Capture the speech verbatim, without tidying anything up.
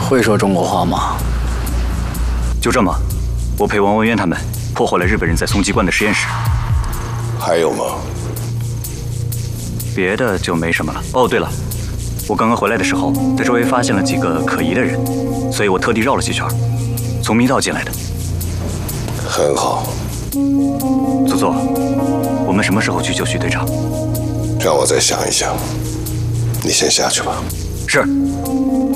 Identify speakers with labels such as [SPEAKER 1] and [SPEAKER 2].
[SPEAKER 1] 会说中国话吗？
[SPEAKER 2] 就这么，我陪王文渊他们破坏了日本人在松鸡关的实验室。
[SPEAKER 3] 还有吗？
[SPEAKER 2] 别的就没什么了。哦，对了，我刚刚回来的时候，在周围发现了几个可疑的人，所以我特地绕了几圈，从密道进来的。
[SPEAKER 3] 很好。
[SPEAKER 2] 祖祖，我们什么时候去救徐队长？
[SPEAKER 3] 让我再想一想。你先下去吧。
[SPEAKER 2] 是。